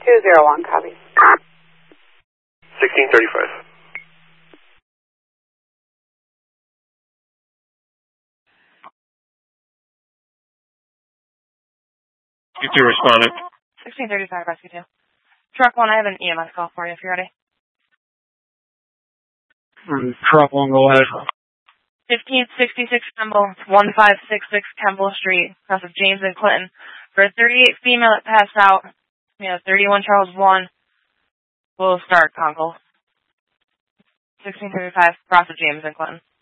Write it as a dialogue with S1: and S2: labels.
S1: 201, copy.
S2: 1635.
S3: You two responded.
S4: 1635, rescue 2. Truck 1, I have an EMS call for you if you're ready.
S3: Truck 1, go ahead.
S4: 1566 Kemble, 1566 Kemble Street, across of James and Clinton. For a 38 female that passed out, 31 Charles 1, we'll start Conkle. 1635, across of James and Clinton.